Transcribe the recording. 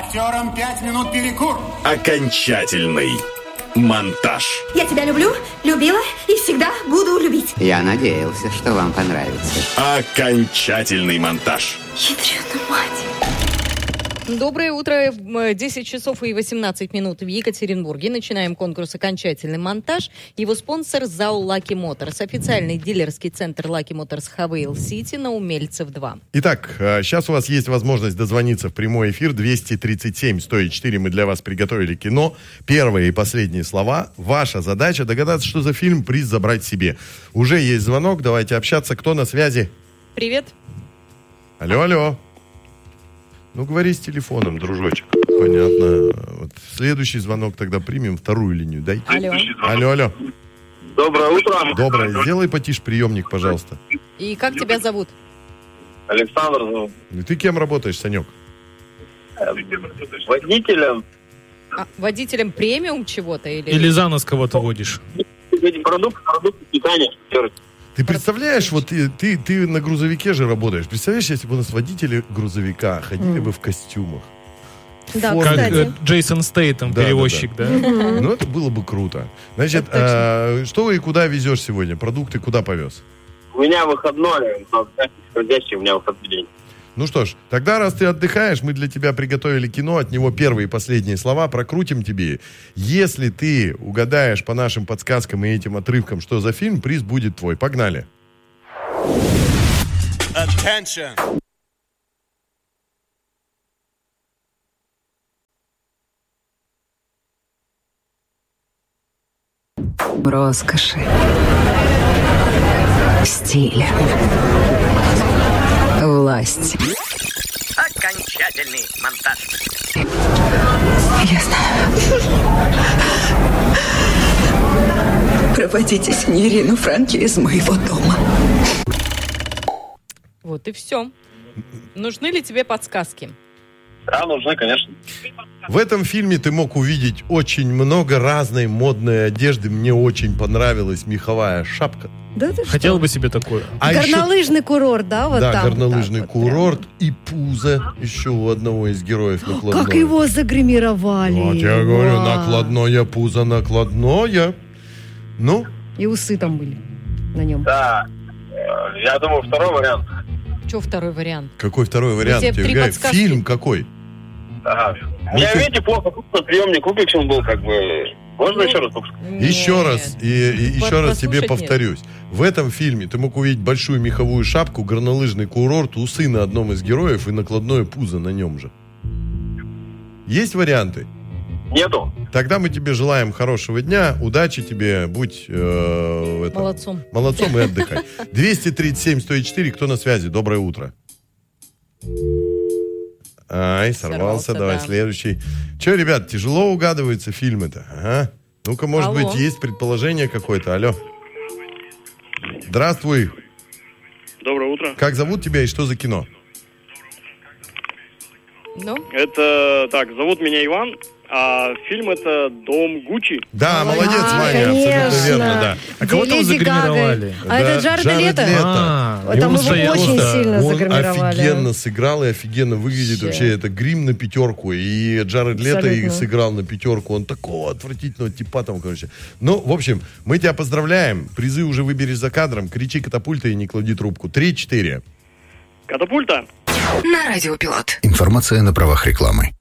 Актерам 5 минут перекур. Окончательный монтаж. Я тебя люблю, любила и всегда буду любить. Я надеялся, что вам понравится. Окончательный монтаж. Ядрёна мать. Доброе утро. 10 часов и 18 минут в Екатеринбурге. Начинаем конкурс «Окончательный монтаж». Его спонсор ЗАО «Лаки Моторс». Официальный дилерский центр «Лаки Моторс» Хавейл-Сити на Умельцев 2. Итак, сейчас у вас есть возможность дозвониться в прямой эфир. 237-104. Мы для вас приготовили кино. Первые и последние слова. Ваша задача догадаться, что за фильм, приз забрать себе. Уже есть звонок. Давайте общаться. Кто на связи? Привет. Алло. Ну, говори с телефоном, дружочек. Понятно. Вот. Следующий звонок тогда примем. Вторую линию дайте. Алло. Доброе утро. Доброе. Сделай потише приемник, пожалуйста. И как тебя зовут? Александр зовут. И ты кем работаешь, Санек? Водителем. Водителем премиум чего-то? Или за нос кого-то водишь? Продукты питания. Ты представляешь, вот ты на грузовике же работаешь. Представляешь, если бы у нас водители грузовика ходили бы в костюмах? Да, как Джейсон Стейтем, перевозчик, да? Ну, это было бы круто. Значит, что и куда везешь сегодня? Продукты куда повез? У меня выходной, у меня выходной день. Ну что ж, тогда, раз ты отдыхаешь, мы для тебя приготовили кино, от него первые и последние слова прокрутим тебе. Если ты угадаешь по нашим подсказкам и этим отрывкам, что за фильм, приз будет твой. Погнали. Attention. Роскоши, стиля, власти. Окончательный монтаж. Я знаю. Проводите синьорину Франки из моего дома. Вот и все. Нужны ли тебе подсказки? Да, нужны, конечно. В этом фильме ты мог увидеть очень много разной модной одежды. Мне очень понравилась меховая шапка. Да ты Хотел бы себе такое. Горнолыжный курорт, да? Вот да, там, горнолыжный вот курорт прям. И пузо еще у одного из героев накладное. Как его загримировали. Вот я говорю, накладное пузо, накладное. Ну? И усы там были на нем. Да, я думаю, второй вариант. Что второй вариант? Какой второй вариант? Фильм какой? Ага. Я, видите, плохо приемник выключен был, как бы. Можно еще раз? Еще раз. И еще раз тебе повторюсь. В этом фильме ты мог увидеть большую меховую шапку, горнолыжный курорт, усы на одном из героев и накладное пузо на нем же. Есть варианты? Нету. Тогда мы тебе желаем хорошего дня, удачи тебе, будь молодцом. Молодцом и отдыхай. 237-104, кто на связи? Доброе утро. Ай, сорвался, давай, да. Следующий. Че, ребят, тяжело угадываются фильмы-то? Ага. Ну-ка, может быть, есть предположение какое-то? Алло. Здравствуй. Доброе утро. Как зовут тебя и что за кино? Ну? Это, зовут меня Иван. А фильм это «Дом Гуччи». Да, молодец, Ваня, абсолютно верно, да. А кого там загримировали? А это Джаред Лето? Там его очень сильно загримировали. Он офигенно сыграл и офигенно выглядит. Вообще, это грим на 5. И Джаред Лето и сыграл на 5. Он такого отвратительного типа там, короче. Ну, в общем, мы тебя поздравляем. Призы уже выберешь за кадром. Кричи «Катапульта» и не клади трубку. 3-4. Катапульта. На Радио Пилот. Информация на правах рекламы.